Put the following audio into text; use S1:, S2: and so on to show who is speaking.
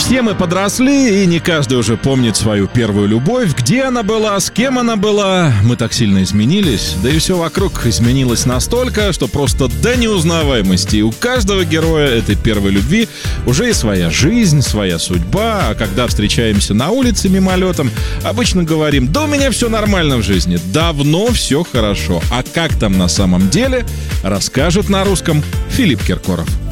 S1: Все мы подросли, и не каждый уже помнит свою первую любовь, где она была, с кем она была. Мы так сильно изменились, да и все вокруг изменилось настолько, что просто до неузнаваемости. И у каждого героя этой первой любви уже и своя жизнь, своя судьба. А когда встречаемся на улице мимолетом, обычно говорим: да у меня все нормально в жизни, давно все хорошо. А как там на самом деле, расскажет на русском Филипп Киркоров.